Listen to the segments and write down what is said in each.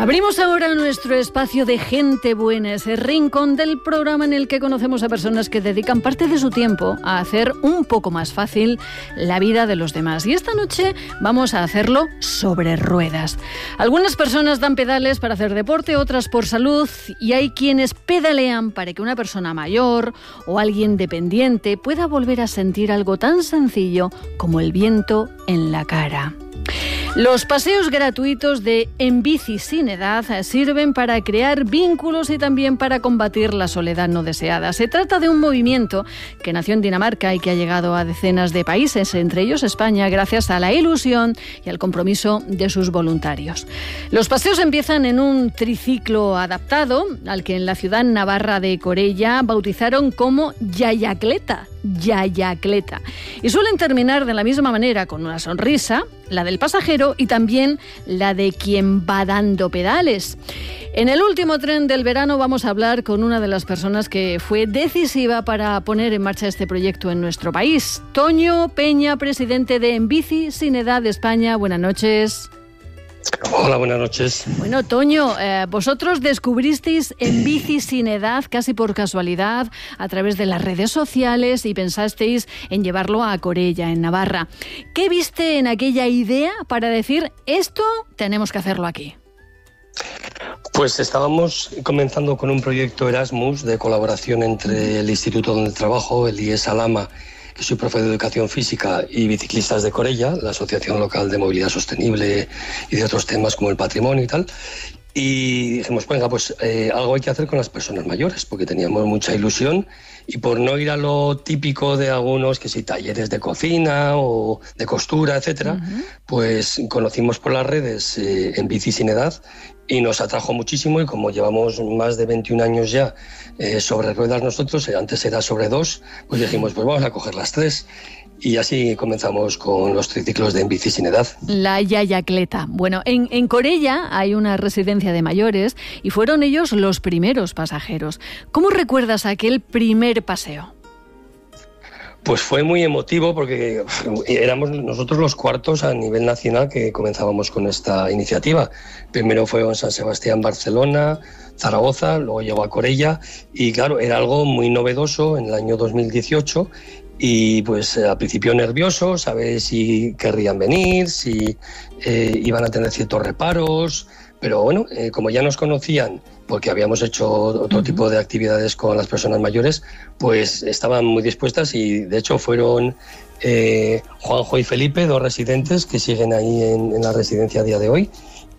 Abrimos ahora nuestro espacio de Gente Buena, ese rincón del programa en el que conocemos a personas que dedican parte de su tiempo a hacer un poco más fácil la vida de los demás. Y esta noche vamos a hacerlo sobre ruedas. Algunas personas dan pedales para hacer deporte, otras por salud, y hay quienes pedalean para que una persona mayor o alguien dependiente pueda volver a sentir algo tan sencillo como el viento en la cara. Los paseos gratuitos de En Bici Sin Edad sirven para crear vínculos y también para combatir la soledad no deseada. Se trata de un movimiento que nació en Dinamarca y que ha llegado a decenas de países, entre ellos España, gracias a la ilusión y al compromiso de sus voluntarios. Los paseos empiezan en un triciclo adaptado, al que en la ciudad navarra de Corella bautizaron como Yayacleta. Y suelen terminar de la misma manera, con una sonrisa, la del pasajero y también la de quien va dando pedales. En el último tren del verano vamos a hablar con una de las personas que fue decisiva para poner en marcha este proyecto en nuestro país. Toño Peña, presidente de En Bici Sin Edad de España. Buenas noches. Hola, buenas noches. Bueno, Toño, vosotros descubristeis En Bici Sin Edad casi por casualidad a través de las redes sociales y pensasteis en llevarlo a Corella, en Navarra. ¿Qué viste en aquella idea para decir esto tenemos que hacerlo aquí? Pues estábamos comenzando con un proyecto Erasmus de colaboración entre el instituto donde trabajo, el IES Alama, que soy profe de Educación Física, y Biciclistas de Corella, la Asociación Local de Movilidad Sostenible y de otros temas como el patrimonio y tal. Y dijimos, venga, pues algo hay que hacer con las personas mayores, porque teníamos mucha ilusión, y por no ir a lo típico de algunos, que si talleres de cocina o de costura, etcétera, pues conocimos por las redes En Bici Sin Edad, y nos atrajo muchísimo, y como llevamos más de 21 años ya sobre ruedas nosotros, antes era sobre dos, pues dijimos, pues vamos a coger las tres. Y así comenzamos con los triciclos de En Bici Sin Edad. La Yayacleta. Bueno, en Corella hay una residencia de mayores y fueron ellos los primeros pasajeros. ¿Cómo recuerdas aquel primer paseo? Pues fue muy emotivo porque éramos nosotros los cuartos a nivel nacional que comenzábamos con esta iniciativa. Primero fue en San Sebastián, Barcelona, Zaragoza, luego llegó a Corella, y claro, era algo muy novedoso en el año 2018. Y pues al principio nervioso, saber si querrían venir, si iban a tener ciertos reparos, pero bueno, como ya nos conocían, porque habíamos hecho otro tipo de actividades con las personas mayores, pues estaban muy dispuestas, y de hecho fueron Juanjo y Felipe, dos residentes que siguen ahí en la residencia a día de hoy.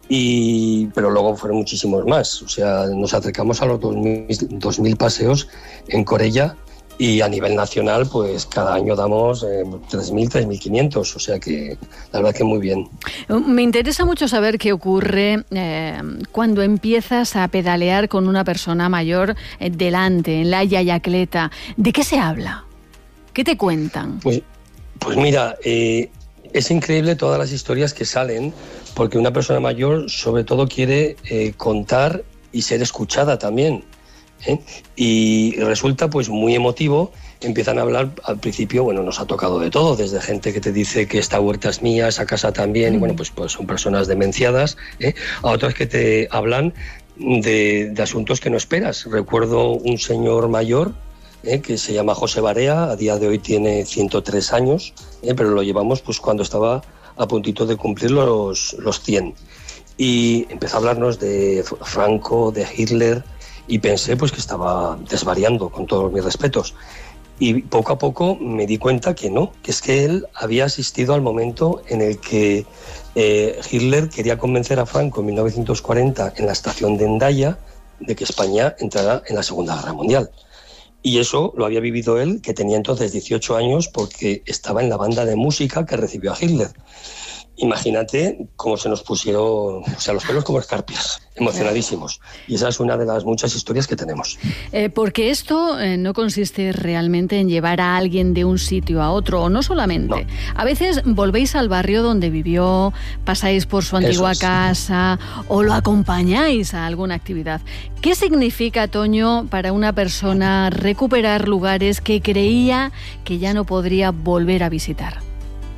Pero luego fueron muchísimos más, o sea, nos acercamos a los 2.000 paseos en Corella. Y a nivel nacional, pues cada año damos 3.000, 3.500, o sea que la verdad que muy bien. Me interesa mucho saber qué ocurre cuando empiezas a pedalear con una persona mayor delante, en la Yayacleta. ¿De qué se habla? ¿Qué te cuentan? Pues mira, es increíble todas las historias que salen, porque una persona mayor sobre todo quiere contar y ser escuchada también. Y resulta pues muy emotivo. Empiezan a hablar al principio, bueno, nos ha tocado de todo, desde gente que te dice que esta huerta es mía, esa casa también, y bueno, pues son personas demenciadas, a otras que te hablan de asuntos que no esperas. Recuerdo un señor mayor que se llama José Barea, a día de hoy tiene 103 años, pero lo llevamos pues cuando estaba a puntito de cumplir los 100, y empezó a hablarnos de Franco, de Hitler, y pensé pues que estaba desvariando, con todos mis respetos. Y poco a poco me di cuenta que no, que es que él había asistido al momento en el que Hitler quería convencer a Franco en 1940 en la estación de Hendaya de que España entrara en la Segunda Guerra Mundial. Y eso lo había vivido él, que tenía entonces 18 años, porque estaba en la banda de música que recibió a Hitler. Imagínate cómo se nos pusieron, o sea, los pelos como escarpias, emocionadísimos. Y esa es una de las muchas historias que tenemos. Porque esto no consiste realmente en llevar a alguien de un sitio a otro, o no solamente. No. A veces volvéis al barrio donde vivió, pasáis por su antigua casa, o lo acompañáis a alguna actividad. ¿Qué significa, Toño, para una persona recuperar lugares que creía que ya no podría volver a visitar?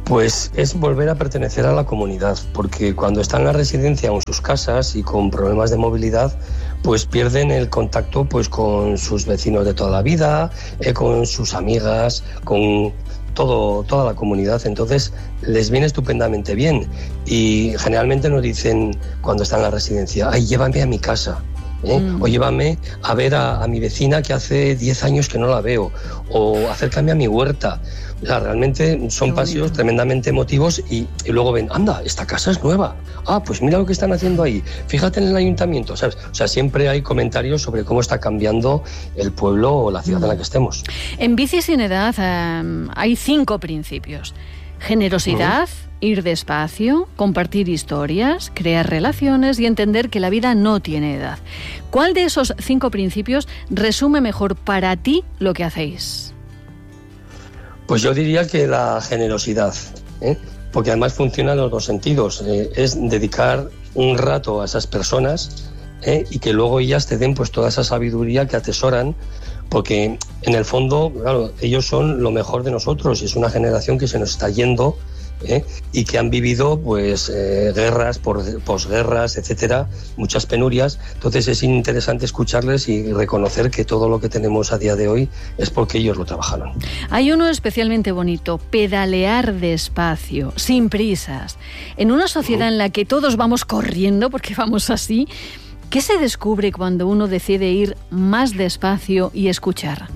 Pues es volver a pertenecer a la comunidad, porque cuando están en la residencia o en sus casas y con problemas de movilidad, pues pierden el contacto pues con sus vecinos de toda la vida, con sus amigas, con toda la comunidad. Entonces les viene estupendamente bien y generalmente nos dicen cuando están en la residencia: ay, llévame a mi casa. O llévame a ver a mi vecina que hace 10 años que no la veo, o acércame a mi huerta. O sea, realmente son paseos tremendamente emotivos y luego ven: anda, esta casa es nueva, pues mira lo que están haciendo ahí, fíjate en el ayuntamiento, ¿sabes? O sea, siempre hay comentarios sobre cómo está cambiando el pueblo o la ciudad en la que estemos. En Bici sin Edad hay 5 principios: generosidad, ir despacio, compartir historias, crear relaciones y entender que la vida no tiene edad. ¿Cuál de esos 5 principios resume mejor para ti lo que hacéis? Pues yo diría que la generosidad, porque además funciona en los 2 sentidos. Es dedicar un rato a esas personas y que luego ellas te den pues toda esa sabiduría que atesoran, porque en el fondo, claro, ellos son lo mejor de nosotros y es una generación que se nos está yendo y que han vivido pues guerras, posguerras, etcétera, muchas penurias. Entonces es interesante escucharles y reconocer que todo lo que tenemos a día de hoy es porque ellos lo trabajaron. Hay uno especialmente bonito: pedalear despacio, sin prisas. En una sociedad en la que todos vamos corriendo, porque vamos así, ¿qué se descubre cuando uno decide ir más despacio y escuchar?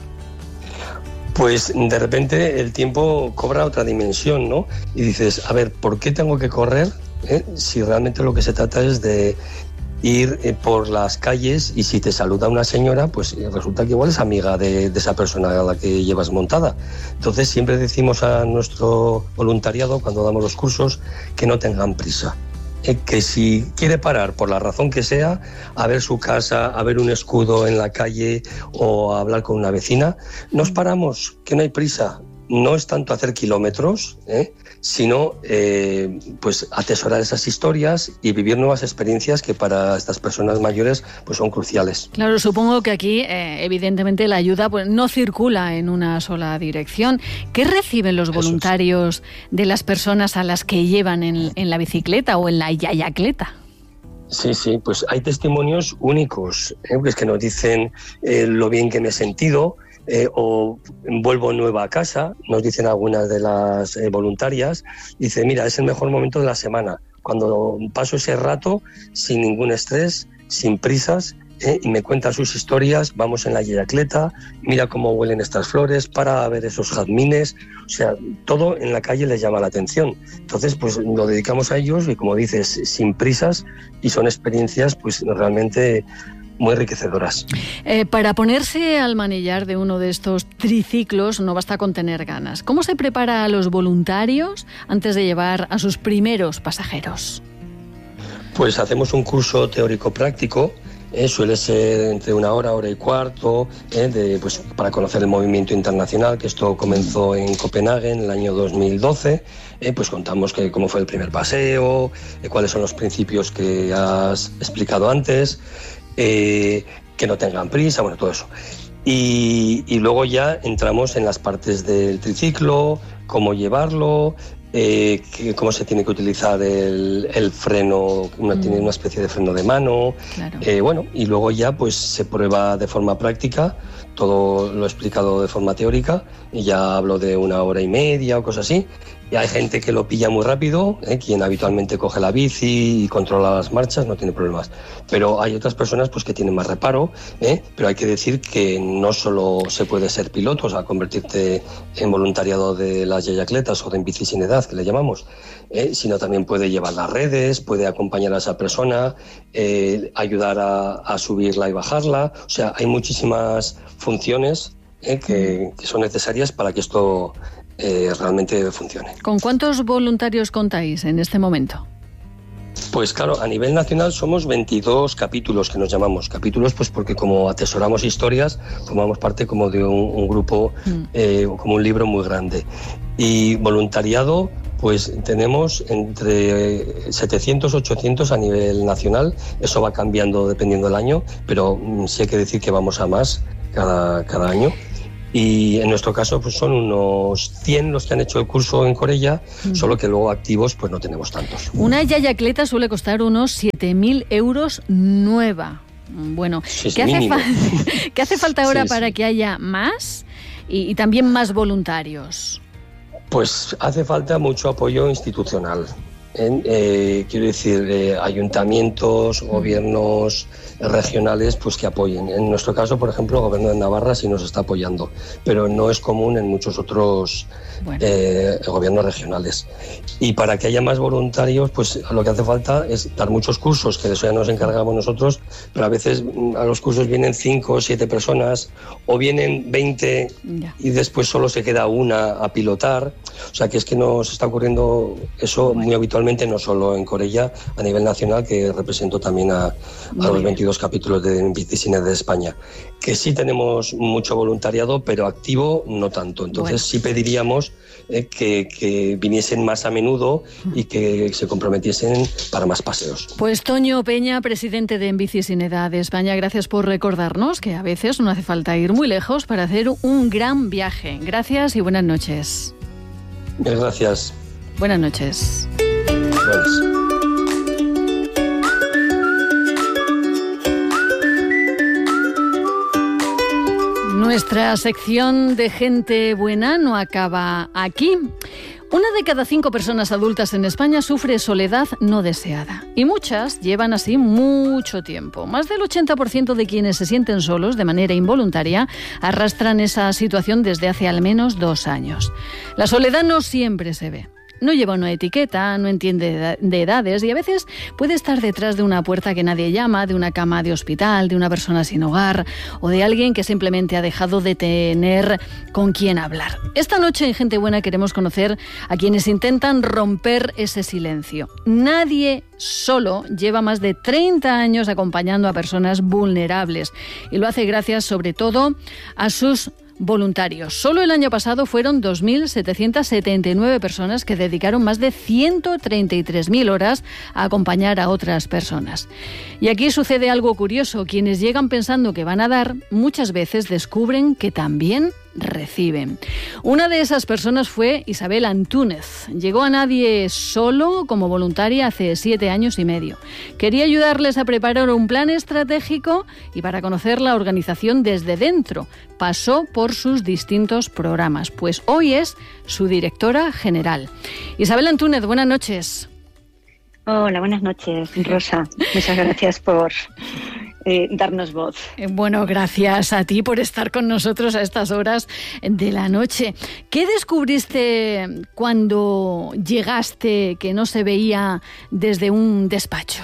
Pues de repente el tiempo cobra otra dimensión, ¿no? Y dices: a ver, ¿por qué tengo que correr? Si realmente lo que se trata es de ir por las calles y si te saluda una señora, pues resulta que igual es amiga de esa persona a la que llevas montada. Entonces siempre decimos a nuestro voluntariado cuando damos los cursos que no tengan prisa. Que si quiere parar por la razón que sea, a ver su casa, a ver un escudo en la calle o a hablar con una vecina, nos paramos, que no hay prisa. No es tanto hacer kilómetros, sino pues atesorar esas historias y vivir nuevas experiencias que para estas personas mayores pues son cruciales. Claro, supongo que aquí evidentemente la ayuda pues no circula en una sola dirección. ¿Qué reciben los voluntarios de las personas a las que llevan en la bicicleta o en la yayacleta? Sí, pues hay testimonios únicos, pues que nos dicen lo bien que me he sentido, o vuelvo nueva a casa, nos dicen algunas de las voluntarias. Dice: mira, es el mejor momento de la semana, cuando paso ese rato sin ningún estrés, sin prisas, y me cuentan sus historias. Vamos en la yayacleta, mira cómo huelen estas flores, para ver esos jazmines. O sea, todo en la calle les llama la atención. Entonces, pues lo dedicamos a ellos y, como dices, sin prisas, y son experiencias pues realmente muy enriquecedoras. Para ponerse al manillar de uno de estos triciclos no basta con tener ganas. ¿Cómo se prepara a los voluntarios antes de llevar a sus primeros pasajeros? Pues hacemos un curso teórico-práctico. Suele ser entre 1 hora, 1 hora y cuarto, pues para conocer el movimiento internacional, que esto comenzó en Copenhague en el año 2012. Pues contamos cómo fue el primer paseo, cuáles son los principios que has explicado antes, que no tengan prisa, bueno, todo eso. Y luego ya entramos en las partes del triciclo, cómo llevarlo, cómo se tiene que utilizar el freno. Uno tiene una especie de freno de mano. Claro. Y luego ya pues se prueba de forma práctica. Todo lo he explicado de forma teórica y ya hablo de 1 hora y media o cosas así. Y hay gente que lo pilla muy rápido, quien habitualmente coge la bici y controla las marchas, no tiene problemas. Pero hay otras personas pues que tienen más reparo, pero hay que decir que no solo se puede ser piloto, o sea, convertirte en voluntariado de las yayacletas o de en Bici sin Edad, que le llamamos, sino también puede llevar las redes, puede acompañar a esa persona, ayudar a subirla y bajarla. O sea, hay muchísimas funciones que son necesarias para que esto realmente funcione. ¿Con cuántos voluntarios contáis en este momento? Pues claro, a nivel nacional somos 22 capítulos, que nos llamamos capítulos, pues porque como atesoramos historias, formamos parte como de un grupo, como un libro muy grande. Y voluntariado, pues tenemos entre 700 800 a nivel nacional. Eso va cambiando dependiendo del año, pero sí hay que decir que vamos a más cada año. Y en nuestro caso pues son unos 100 los que han hecho el curso en Corella, solo que luego activos pues no tenemos tantos. Una yayacleta suele costar unos 7.000 euros nueva. Bueno, Sí, ¿qué hace falta ahora Sí. para que haya más y también más voluntarios? Pues hace falta mucho apoyo institucional. Quiero decir, ayuntamientos, gobiernos regionales, pues que apoyen. En nuestro caso, por ejemplo, el Gobierno de Navarra sí nos está apoyando, pero no es común en muchos otros gobiernos regionales. Y para que haya más voluntarios, pues lo que hace falta es dar muchos cursos, que de eso ya nos encargamos nosotros, pero a veces a los cursos vienen 5 o 7 personas, o vienen 20 y después solo se queda una a pilotar. O sea que es que nos está ocurriendo eso muy habitualmente, no solo en Corella, a nivel nacional, que represento también a los 22 capítulos de Bicicine de España. Que sí tenemos mucho voluntariado, pero activo no tanto. Entonces sí pediríamos que viniesen más a menudo y que se comprometiesen para más paseos. Pues Toño Peña, presidente de Bicicinidad de España, gracias por recordarnos que a veces no hace falta ir muy lejos para hacer un gran viaje. Gracias y buenas noches. Gracias. Buenas noches. Buenas. Nuestra sección de gente buena no acaba aquí. 1 de cada 5 personas adultas en España sufre soledad no deseada. Y muchas llevan así mucho tiempo. Más del 80% de quienes se sienten solos de manera involuntaria arrastran esa situación desde hace al menos 2 años. La soledad no siempre se ve. No lleva una etiqueta, no entiende de edades y a veces puede estar detrás de una puerta que nadie llama, de una cama de hospital, de una persona sin hogar o de alguien que simplemente ha dejado de tener con quién hablar. Esta noche en Gente Buena queremos conocer a quienes intentan romper ese silencio. Nadie solo lleva más de 30 años acompañando a personas vulnerables y lo hace gracias sobre todo a sus voluntarios. Solo el año pasado fueron 2.779 personas que dedicaron más de 133.000 horas a acompañar a otras personas. Y aquí sucede algo curioso. Quienes llegan pensando que van a dar, muchas veces descubren que también reciben. Una de esas personas fue Isabel Antúnez. Llegó a Nadie Solo como voluntaria hace 7 años y medio. Quería ayudarles a preparar un plan estratégico y para conocer la organización desde dentro. Pasó por sus distintos programas, pues hoy es su directora general. Isabel Antúnez, buenas noches. Hola, buenas noches, Rosa. Muchas gracias por darnos voz. Bueno, gracias a ti por estar con nosotros a estas horas de la noche. ¿Qué descubriste cuando llegaste que no se veía desde un despacho?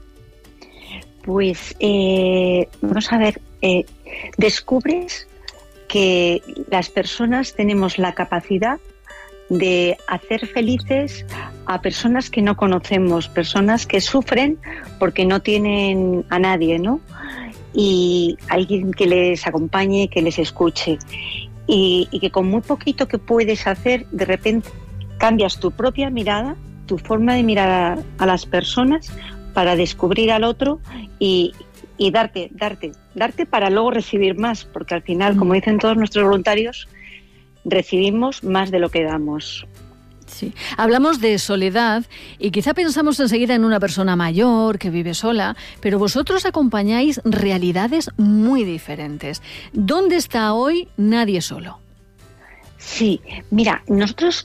Pues, vamos a ver, descubres que las personas tenemos la capacidad de hacer felices a personas que no conocemos, personas que sufren porque no tienen a nadie, ¿no? Y alguien que les acompañe, que les escuche. Y que con muy poquito que puedes hacer, de repente cambias tu propia mirada, tu forma de mirar a las personas para descubrir al otro y darte para luego recibir más, porque al final, como dicen todos nuestros voluntarios, recibimos más de lo que damos. Sí. Hablamos de soledad y quizá pensamos enseguida en una persona mayor que vive sola, pero vosotros acompañáis realidades muy diferentes. ¿Dónde está hoy Nadie Solo? Sí, mira, nosotros,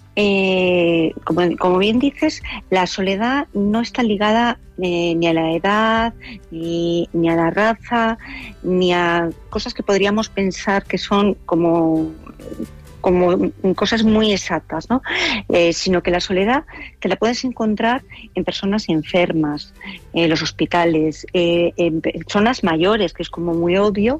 como bien dices, la soledad no está ligada ni a la edad, ni a la raza, ni a cosas que podríamos pensar que son como cosas muy exactas, ¿no? Sino que la soledad te la puedes encontrar en personas enfermas, en los hospitales, en personas mayores, que es como muy obvio,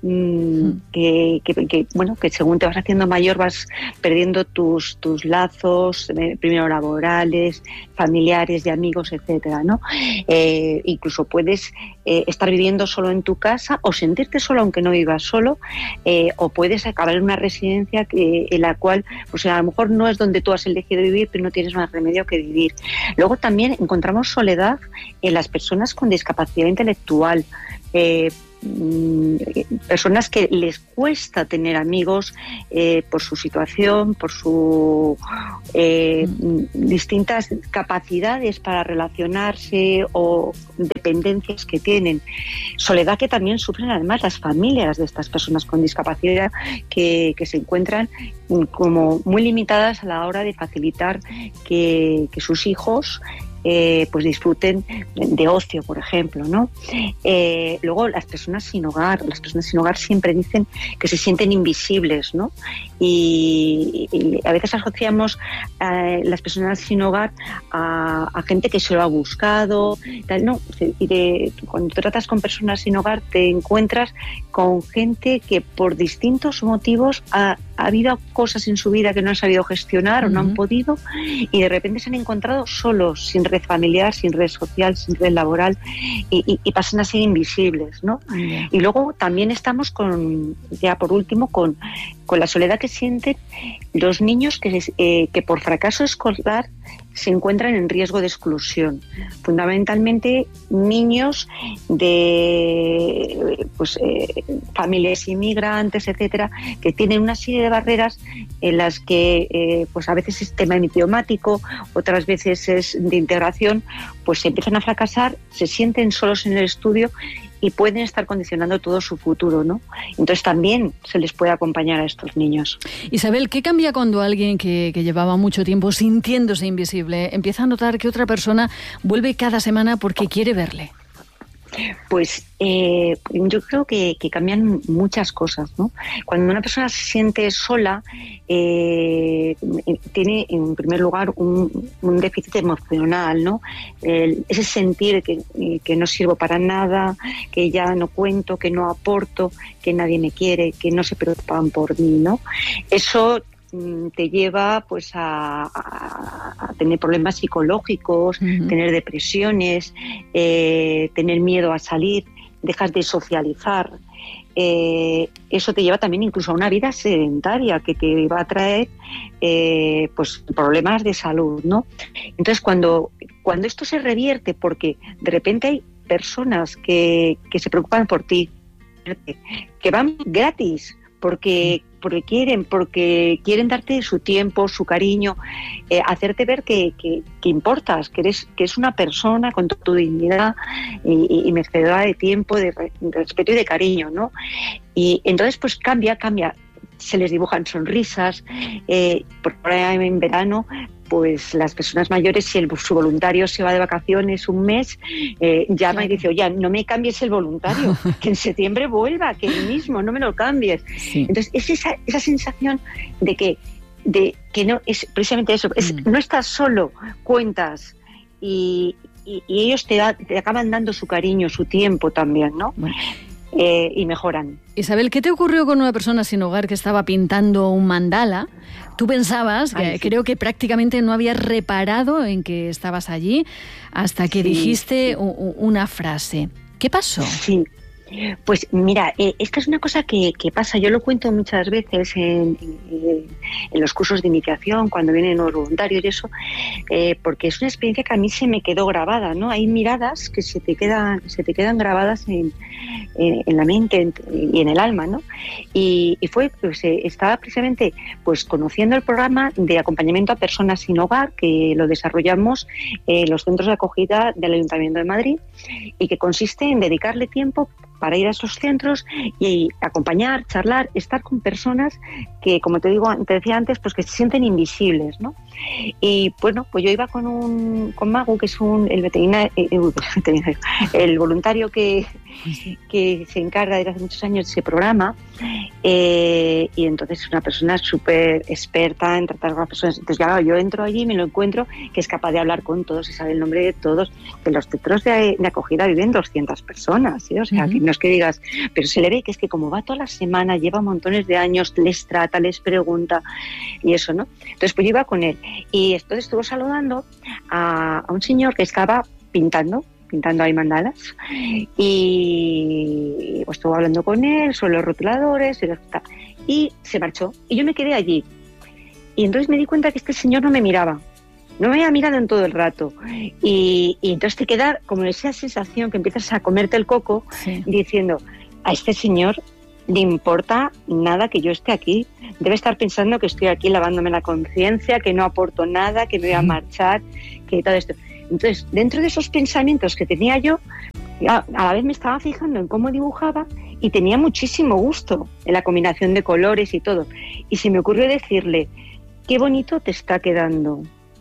que según te vas haciendo mayor vas perdiendo tus lazos, primero laborales, familiares, de amigos, etcétera, ¿no? Incluso puedes estar viviendo solo en tu casa o sentirte solo aunque no vivas solo, o puedes acabar en una residencia en la cual pues a lo mejor no es donde tú has elegido vivir, pero no tienes más remedio que vivir. Luego también encontramos soledad en las personas con discapacidad intelectual, personas que les cuesta tener amigos por su situación, por su distintas capacidades para relacionarse o dependencias que tienen. Soledad que también sufren además las familias de estas personas con discapacidad que se encuentran como muy limitadas a la hora de facilitar que sus hijos pues disfruten de ocio, por ejemplo, ¿no? Luego las personas sin hogar siempre dicen que se sienten invisibles, ¿no? Y a veces asociamos a las personas sin hogar a gente que se lo ha buscado, tal, no. Cuando tratas con personas sin hogar te encuentras con gente que por distintos motivos ha habido cosas en su vida que no han sabido gestionar o no han podido, y de repente se han encontrado solos, sin red familiar, sin red social, sin red laboral, y pasan a ser invisibles, ¿no? Y luego también estamos ya por último, con la soledad que sienten los niños que por fracaso escolar se encuentran en riesgo de exclusión. Fundamentalmente niños de familias inmigrantes, etcétera, que tienen una serie de barreras en las que pues a veces es tema idiomático, otras veces es de integración, pues se empiezan a fracasar, se sienten solos en el estudio y pueden estar condicionando todo su futuro, ¿no? Entonces también se les puede acompañar a estos niños. Isabel, ¿qué cambia cuando alguien que llevaba mucho tiempo sintiéndose invisible empieza a notar que otra persona vuelve cada semana porque quiere verle? Pues yo creo que cambian muchas cosas, ¿no? Cuando una persona se siente sola, tiene en primer lugar un déficit emocional, ¿no? Ese sentir que no sirvo para nada, que ya no cuento, que no aporto, que nadie me quiere, que no se preocupan por mí, ¿no? Eso te lleva pues a tener problemas psicológicos, tener depresiones, tener miedo a salir, dejas de socializar. Eso te lleva también incluso a una vida sedentaria que te va a traer pues problemas de salud, ¿no? Entonces cuando esto se revierte, porque de repente hay personas que se preocupan por ti, que van gratis porque quieren darte su tiempo, su cariño, hacerte ver que importas, que eres una persona con tu dignidad y merecedora de tiempo, de respeto y de cariño, ¿no? Y entonces pues cambia, se les dibujan sonrisas, porque ahora en verano pues las personas mayores, si su voluntario se va de vacaciones un mes, llama y dice, oye, no me cambies el voluntario, que en septiembre vuelva, que el mismo, no me lo cambies. Sí. Entonces es esa sensación de que no es precisamente eso, no estás solo, cuentas y ellos te acaban dando su cariño, su tiempo también, ¿no? Bueno. Y mejoran. Isabel, ¿qué te ocurrió con una persona sin hogar que estaba pintando un mandala? Tú pensabas, creo que prácticamente no habías reparado en que estabas allí hasta que dijiste una frase. ¿Qué pasó? Sí. Pues mira, esta es una cosa que pasa, yo lo cuento muchas veces en los cursos de iniciación, cuando vienen los voluntarios y eso, porque es una experiencia que a mí se me quedó grabada, ¿no? Hay miradas que se te quedan grabadas en la mente y en el alma, ¿no? Y fue, pues, estaba precisamente pues conociendo el programa de acompañamiento a personas sin hogar, que lo desarrollamos en los centros de acogida del Ayuntamiento de Madrid, y que consiste en dedicarle tiempo para ir a esos centros y acompañar, charlar, estar con personas que, como te decía antes, pues que se sienten invisibles, ¿no? Y bueno, pues yo iba con Magu, que es el voluntario que se encarga desde hace muchos años de ese programa, y entonces es una persona súper experta en tratar con las personas. Entonces ya yo entro allí y me lo encuentro que es capaz de hablar con todos y sabe el nombre de todos. En los centros de acogida viven 200 personas, ¿sí? O sea, que no es que digas, pero se le ve que es que como va toda la semana, lleva montones de años, les trata, les pregunta y eso, ¿no? Entonces pues yo iba con él y entonces estuvo saludando a un señor que estaba pintando ahí mandalas, y pues estuvo hablando con él sobre los rotuladores y se marchó y yo me quedé allí, y entonces me di cuenta que este señor no me miraba, no me había mirado en todo el rato, y entonces te queda como esa sensación que empiezas a comerte el coco, diciendo, a este señor le importa nada que yo esté aquí. Debe estar pensando que estoy aquí lavándome la conciencia, que no aporto nada, que me voy a marchar, que todo esto. Entonces, dentro de esos pensamientos que tenía yo, a la vez me estaba fijando en cómo dibujaba y tenía muchísimo gusto en la combinación de colores y todo. Y se me ocurrió decirle, qué bonito te está quedando.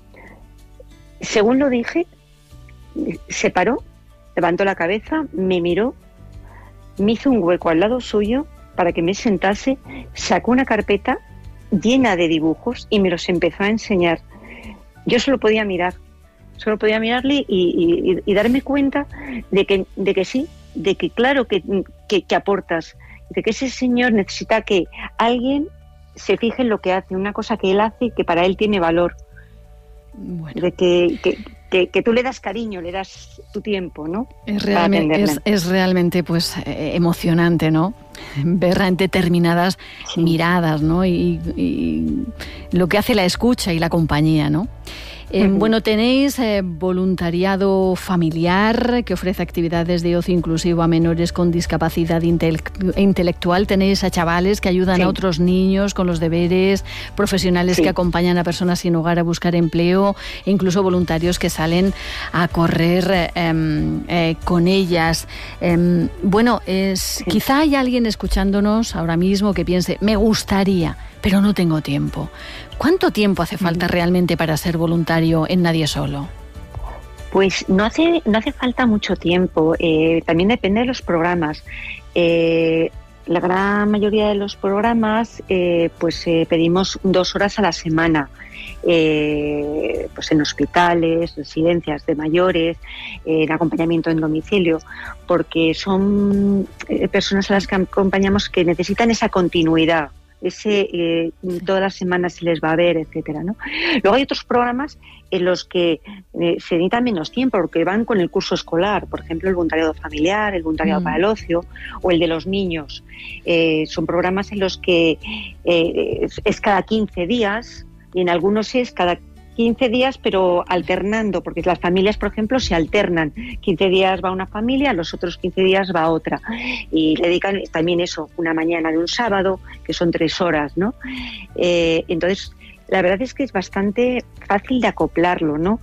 Según lo dije, se paró, levantó la cabeza, me miró, me hizo un hueco al lado suyo para que me sentase, sacó una carpeta llena de dibujos y me los empezó a enseñar. Yo solo podía mirarle y darme cuenta de que sí, de que claro que aportas, de que ese señor necesita que alguien se fije en lo que hace, una cosa que él hace que para él tiene valor. Bueno. De que tú le das cariño, le das tu tiempo, ¿no? Es realmente pues emocionante, ¿no? Ver en determinadas miradas, ¿no? Y lo que hace la escucha y la compañía, ¿no? Bueno, tenéis voluntariado familiar que ofrece actividades de ocio inclusivo a menores con discapacidad intelectual. Tenéis a chavales que ayudan a otros niños con los deberes, profesionales que acompañan a personas sin hogar a buscar empleo, e incluso voluntarios que salen a correr con ellas. Bueno, quizá hay alguien escuchándonos ahora mismo que piense, me gustaría, pero no tengo tiempo. ¿Cuánto tiempo hace falta realmente para ser voluntario en Nadie Solo? Pues no hace falta mucho tiempo. También depende de los programas. La gran mayoría de los programas pedimos 2 horas a la semana. Pues en hospitales, residencias de mayores, en acompañamiento en domicilio, porque son personas a las que acompañamos que necesitan esa continuidad. Todas las semanas se les va a ver, etcétera, ¿no? Luego hay otros programas en los que se necesita menos tiempo porque van con el curso escolar, por ejemplo el voluntariado familiar, el voluntariado para el ocio o el de los niños. Son programas en los que es cada 15 días y en algunos es cada 15 días, pero alternando, porque las familias, por ejemplo, se alternan. 15 días va una familia, los otros 15 días va otra. Y le dedican también eso, una mañana de un sábado, que son 3 horas, ¿no? Entonces, la verdad es que es bastante fácil de acoplarlo, ¿no?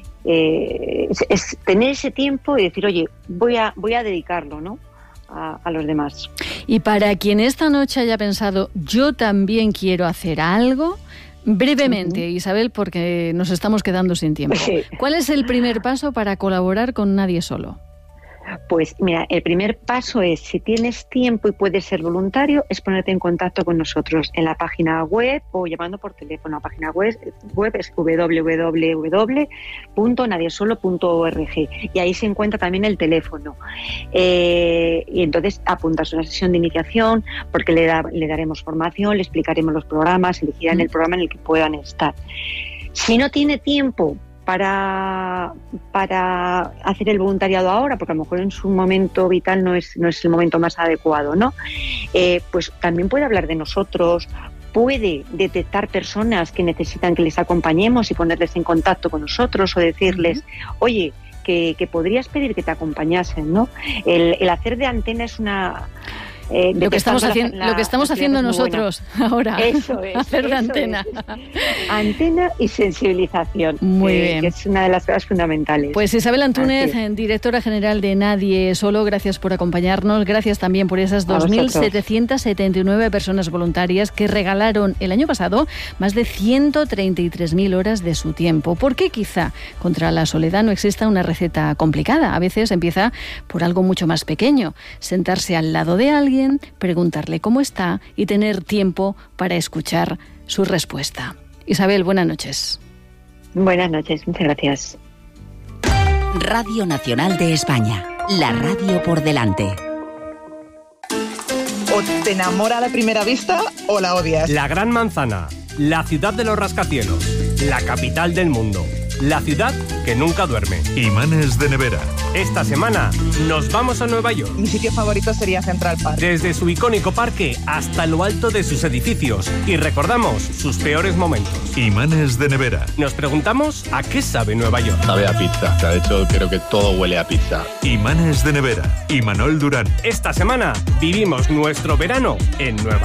Es tener ese tiempo y decir, oye, voy a dedicarlo, ¿no? A los demás. Y para quien esta noche haya pensado, yo también quiero hacer algo, brevemente, Isabel, porque nos estamos quedando sin tiempo. ¿Cuál es el primer paso para colaborar con Nadie Solo? Pues mira, el primer paso es, si tienes tiempo y puedes ser voluntario, es ponerte en contacto con nosotros en la página web o llamando por teléfono. La página web es www.nadiesolo.org y ahí se encuentra también el teléfono. Y entonces apuntas a una sesión de iniciación porque le daremos formación, le explicaremos los programas, elegirán el programa en el que puedan estar. Si no tiene tiempo para hacer el voluntariado ahora, porque a lo mejor en su momento vital no es el momento más adecuado, ¿no? Pues también puede hablar de nosotros, puede detectar personas que necesitan que les acompañemos y ponerles en contacto con nosotros o decirles, oye, que podrías pedir que te acompañasen, ¿no? El hacer de antena es una... lo que estamos haciendo nosotros ahora. Eso es. Hacer de antena. Antena y sensibilización. Muy bien. Que es una de las cosas fundamentales. Pues Isabel Antúnez, directora general de Nadie Solo, gracias por acompañarnos. Gracias también por esas 2.779 personas voluntarias que regalaron el año pasado más de 133.000 horas de su tiempo. ¿Por qué quizá contra la soledad no exista una receta complicada? A veces empieza por algo mucho más pequeño. Sentarse al lado de alguien, preguntarle cómo está y tener tiempo para escuchar su respuesta. Isabel, buenas noches. Buenas noches, muchas gracias. Radio Nacional de España, la radio por delante. O te enamora a la primera vista o la odias. La Gran Manzana, la ciudad de los rascacielos, la capital del mundo. la ciudad que nunca duerme. Imanes de nevera. Esta semana nos vamos a Nueva York. Mi sitio favorito sería Central Park. Desde su icónico parque hasta lo alto de sus edificios. Y recordamos sus peores momentos. Imanes de nevera. Nos preguntamos a qué sabe Nueva York. Sabe a pizza. De hecho, creo que todo huele a pizza. Imanes de nevera. Imanol Durán. Esta semana vivimos nuestro verano en Nueva York.